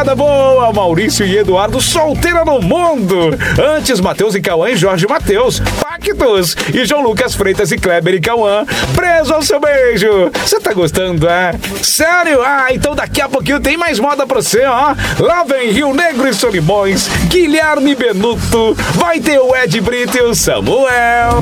madrugada boa, Maurício e Eduardo solteira no mundo. Antes, Matheus e Cauã e Jorge Matheus, Pactos. E João Lucas Freitas e Kleber e Cauã, preso ao seu beijo. Você tá gostando, é? Sério? Então daqui a pouquinho tem mais moda pra você, ó. Lá vem Rio Negro e Solimões, Guilherme Benuto, vai ter o Ed Brito e o Samuel.